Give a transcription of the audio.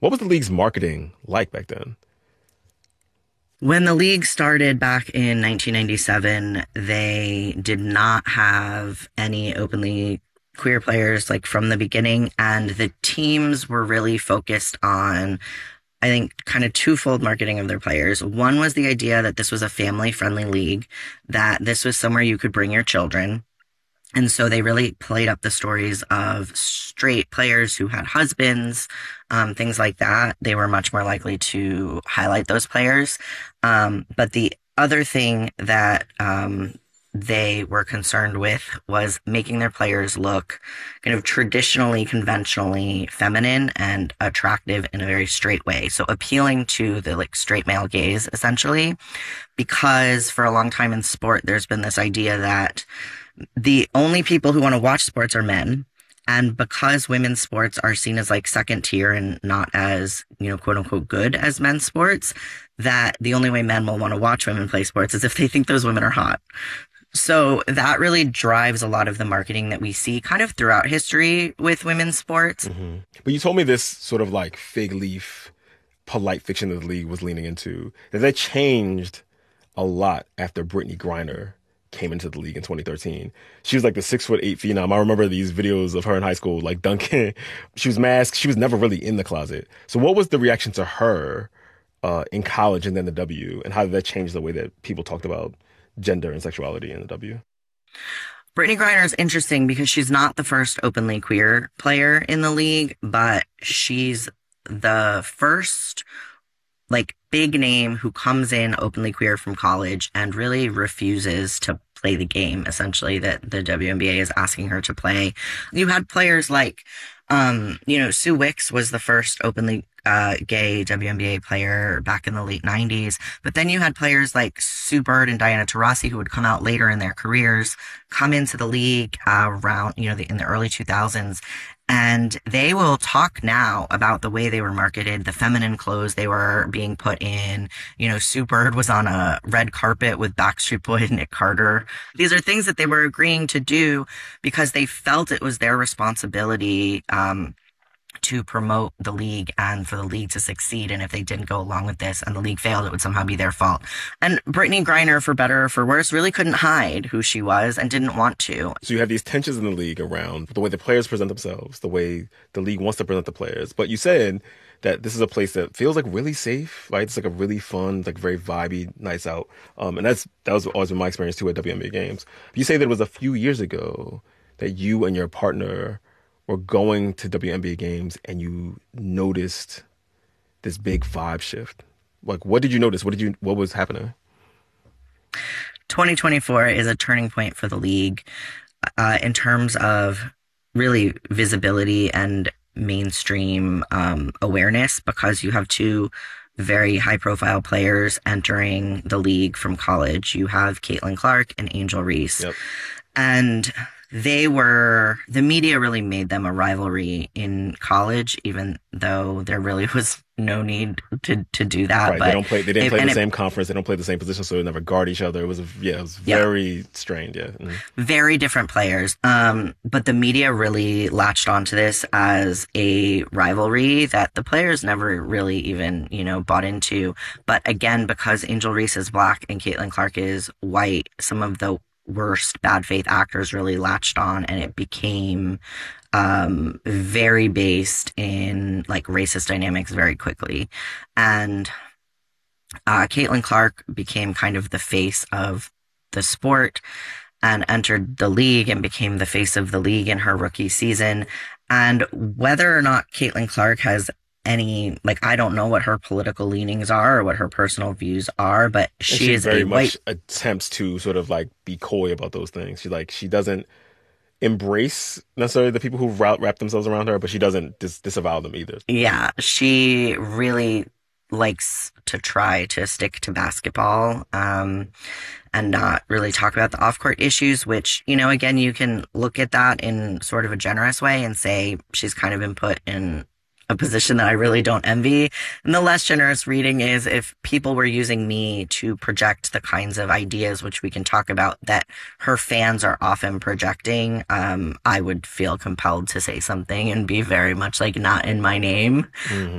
What was the league's marketing like back then? When the league started back in 1997, they did not have any openly queer players like from the beginning, and the teams were really focused on, I think, kind of twofold marketing of their players. One was the idea that this was a family-friendly league, that this was somewhere you could bring your children. And so they really played up the stories of straight players who had husbands, things like that. They were much more likely to highlight those players. But the other thing that they were concerned with was making their players look kind of traditionally, conventionally feminine and attractive in a very straight way. So appealing to the like straight male gaze, essentially, because for a long time in sport, there's been this idea that the only people who want to watch sports are men. And because women's sports are seen as like second tier and not as, quote unquote, good as men's sports, that the only way men will want to watch women play sports is if they think those women are hot. So that really drives a lot of the marketing that we see kind of throughout history with women's sports. Mm-hmm. But you told me this sort of like fig leaf, polite fiction that the league was leaning into, that changed a lot after Brittney Griner came into the league in 2013. She was like the 6'8" phenom. I remember these videos of her in high school, like dunking. She was masked. She was never really in the closet. So what was the reaction to her in college and then the W? And how did that change the way that people talked about gender and sexuality in the W? Brittney Griner is interesting because she's not the first openly queer player in the league, but she's the first like big name who comes in openly queer from college and really refuses to play the game, essentially, that the WNBA is asking her to play. You had players like, Sue Wicks was the first openly gay WNBA player back in the late 90s. But then you had players like Sue Bird and Diana Taurasi, who would come out later in their careers, come into the league around, in the early 2000s. And they will talk now about the way they were marketed, the feminine clothes they were being put in. Sue Bird was on a red carpet with Backstreet Boy and Nick Carter. These are things that they were agreeing to do because they felt it was their responsibility to promote the league and for the league to succeed. And if they didn't go along with this and the league failed, it would somehow be their fault. And Brittney Griner, for better or for worse, really couldn't hide who she was and didn't want to. So you have these tensions in the league around the way the players present themselves, the way the league wants to present the players. But you said that this is a place that feels like really safe, right? It's like a really fun, like very vibey nights out. And that was always been my experience too at WNBA games. You say that it was a few years ago that you and your partner were going to WNBA games and you noticed this big vibe shift. Like, what did you notice? What was happening? 2024 is a turning point for the league in terms of really visibility and mainstream awareness, because you have two very high-profile players entering the league from college. You have Caitlin Clark and Angel Reese. Yep. And the media really made them a rivalry in college, even though there really was no need to do that. Right. But they didn't play the same conference. They don't play the same position, so they never guard each other. It was very strained. Yeah. Mm-hmm. Very different players. But the media really latched onto this as a rivalry that the players never really even, bought into. But again, because Angel Reese is black and Caitlin Clark is white, some of the worst bad faith actors really latched on, and it became very based in like racist dynamics very quickly. And Caitlin Clark became kind of the face of the sport and entered the league and became the face of the league in her rookie season. And whether or not Caitlin Clark has any, I don't know what her political leanings are or what her personal views are, but she is very much attempts to sort of be coy about those things. She doesn't embrace necessarily the people who wrap themselves around her, but she doesn't disavow them either. Yeah, she really likes to try to stick to basketball and not really talk about the off-court issues, which, again, you can look at that in sort of a generous way and say she's kind of been put in a position that I really don't envy. And the less generous reading is if people were using me to project the kinds of ideas which we can talk about that her fans are often projecting, I would feel compelled to say something and be very much not in my name. Mm-hmm.